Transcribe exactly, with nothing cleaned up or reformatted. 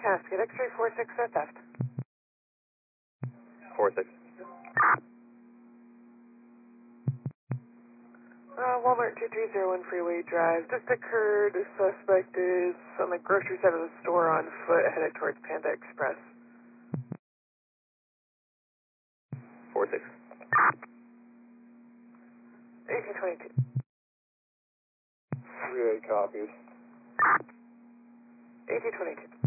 Casket, X-ray four six, uh, theft. four six. Uh, Walmart two three zero one Freeway Drive. Just occurred. The suspect is on the grocery side of the store on foot, headed towards Panda Express. four six. eighteen twenty-two. three eight copies. eighteen twenty-two.